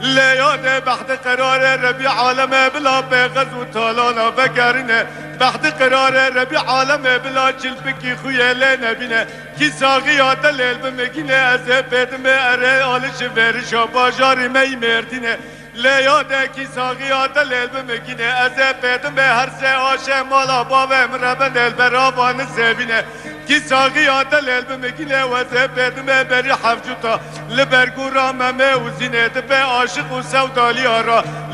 لياد بحد قرار ربي عالم بلا بغز وطالانا فكرنا بحد قرار ربي عالم بلا جلبكي خويا لنبينا كي ساغيات الليل بمكينة أزفت مأري آلش فرشا باجاري مي مردينة لياد كي ساغيات الليل بمكينة أزفت مهرسي آشه مالا باوه مربن البرابان سبينة كي ساغيات الليل بمكينة وزفت مبري حفجوتا لبرگورا ممه وزينة بي عاشق وسودالي آرا